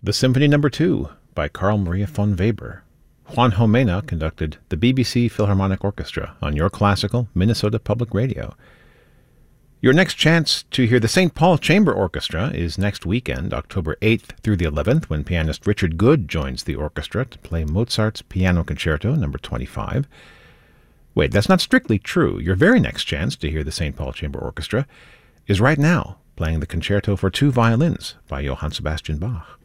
The Symphony No. 2 by Carl Maria von Weber. Juan Jomena conducted the BBC Philharmonic Orchestra on your classical Minnesota Public Radio. Your next chance to hear the St. Paul Chamber Orchestra is next weekend, October 8th through the 11th, when pianist Richard Good joins the orchestra to play Mozart's Piano Concerto No. 25. Wait, that's not strictly true. Your very next chance to hear the St. Paul Chamber Orchestra is right now, playing the Concerto for Two Violins by Johann Sebastian Bach.